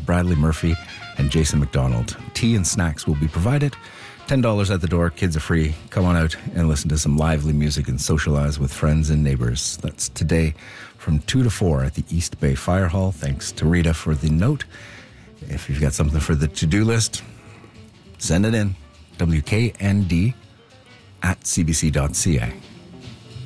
Bradley Murphy and Jason McDonald. Tea and snacks will be provided. $10 at the door. Kids are free. Come on out and listen to some lively music and socialize with friends and neighbors. That's today from 2 to 4 at the East Bay Fire Hall. Thanks to Rita for the note. If you've got something for the to-do list, send it in. WKND @cbc.ca.